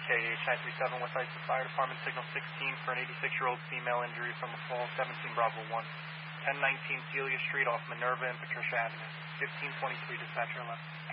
KH 937 West Islip Fire Department, signal 16 for an 86-year-old female injury from a fall, 17 Bravo 1. 1019 Celia Street off Minerva and Patricia Avenue. 1523 dispatcher left.